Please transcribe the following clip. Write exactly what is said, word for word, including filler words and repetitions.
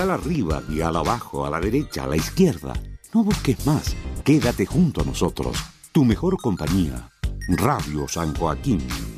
dial arriba, dial abajo, a la derecha, a la izquierda. No busques más. Quédate junto a nosotros. Tu mejor compañía. Radio San Joaquín.